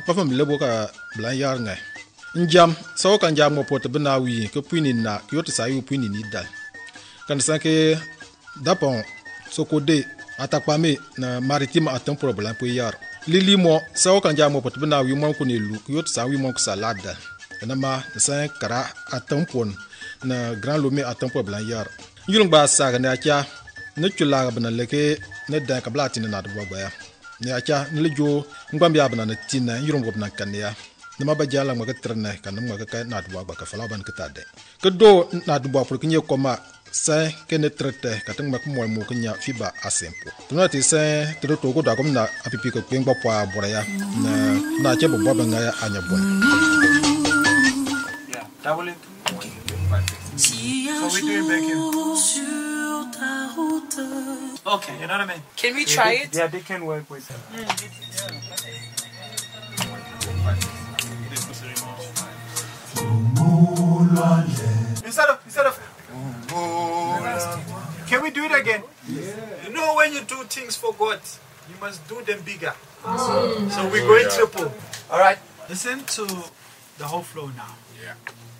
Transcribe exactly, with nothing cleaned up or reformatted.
pa fam lebo ka blan yar ngai njam so kan jam mo pot bna wi ke puini na ke yot sa yu puini ni dal kan sanke dapon so kode atakpame na maritime atam problem po yar lili mo so kan jam mo pot bna wi mo ko ne lu ke yot sa wi mo ko salada na ma sa kara atam pon na grand lome atam problem yar yulung ba sa ga na kya ne chula ga bna leke ne da ka blati na do ba ya ne acha ne jo ngam ya bna na tinna yulung go bna kan ya nama ba jala ma ka trene kan ma ka na do ba ka fala ban ka tade ke do na do ba pour que nye koma sa ke ne trete ka tang ma ko mo mo nya fiba asempo tuna ti sa to to ko da ko na apipi ko kweng ba pa boraya na na che bo ba nga ya anya bon yeah double it so we doing back here okay you know what I mean can we try yeah, it yeah they can work with it yeah. Instead of, instead of, can we do it again? Yeah. You know, when you do things for God, you must do them bigger. Mm. So we're going triple. All right, listen to the whole flow now. Yeah.